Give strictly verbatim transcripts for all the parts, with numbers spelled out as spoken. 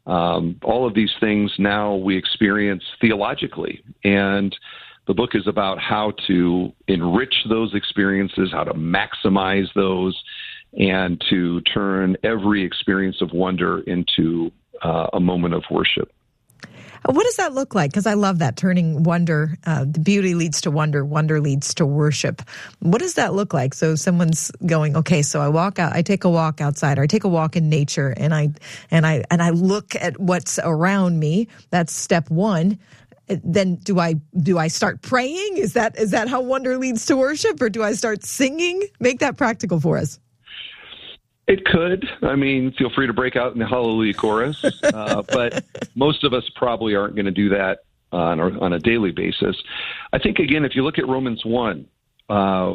Um, all of these things now we experience theologically, and the book is about how to enrich those experiences, how to maximize those, and to turn every experience of wonder into uh, a moment of worship. What does that look like? Because I love that, turning wonder, uh, the beauty leads to wonder, wonder leads to worship. What does that look like? So someone's going, okay, so I walk out, I take a walk outside, or I take a walk in nature, and I and I and I look at what's around me. That's step one. Then do I do I start praying? Is that is that how wonder leads to worship, or do I start singing? Make that practical for us. It could. I mean, feel free to break out in the Hallelujah chorus, uh, but most of us probably aren't going to do that on a, on a daily basis. I think, again, if you look at Romans one, uh,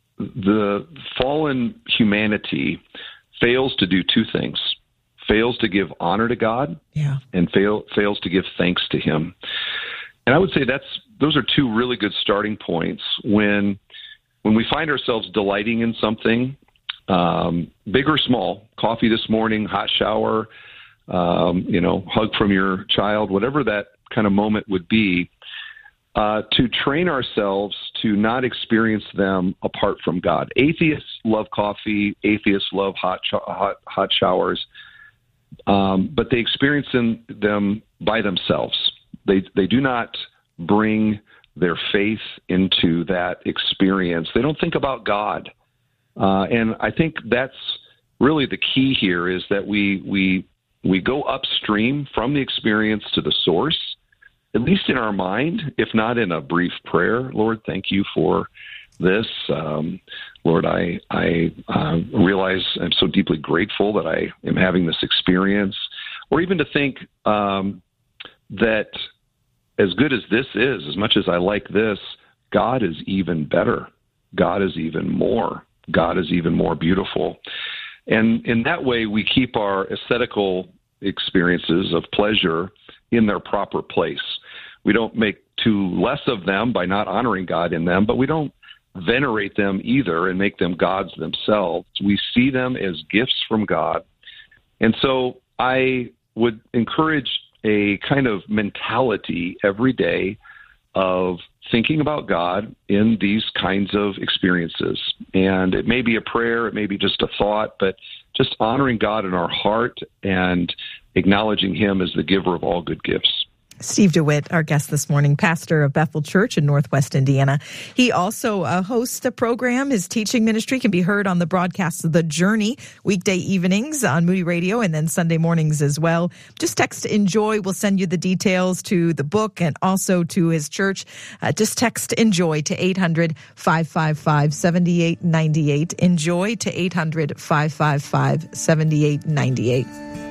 the fallen humanity fails to do two things: fails to give honor to God, yeah. and fail, fails to give thanks to Him. And I would say that's those are two really good starting points when when we find ourselves delighting in something. Um, big or small, coffee this morning, hot shower, um, you know, hug from your child, whatever that kind of moment would be, uh, to train ourselves to not experience them apart from God. Atheists love coffee. Atheists love hot, sh- hot, hot showers, um, but they experience them, them by themselves. They, they do not bring their faith into that experience. They don't think about God. Uh, and I think that's really the key here, is that we we we go upstream from the experience to the source, at least in our mind, if not in a brief prayer. Lord, thank you for this. Um, Lord, I, I uh, realize I'm so deeply grateful that I am having this experience. Or even to think um, that as good as this is, as much as I like this, God is even better. God is even more. God is even more beautiful. And in that way, we keep our aesthetical experiences of pleasure in their proper place. We don't make too less of them by not honoring God in them, but we don't venerate them either and make them gods themselves. We see them as gifts from God. And so I would encourage a kind of mentality every day of thinking about God in these kinds of experiences. And it may be a prayer, it may be just a thought, but just honoring God in our heart and acknowledging Him as the giver of all good gifts. Steve DeWitt, our guest this morning, pastor of Bethel Church in Northwest Indiana. He also uh, hosts a program. His teaching ministry can be heard on the broadcast of The Journey, weekday evenings on Moody Radio, and then Sunday mornings as well. Just text ENJOY. We'll send you the details to the book and also to his church. Uh, just text ENJOY to eight hundred, five five five, seven eight nine eight. ENJOY to eight hundred, five five five, seven eight nine eight.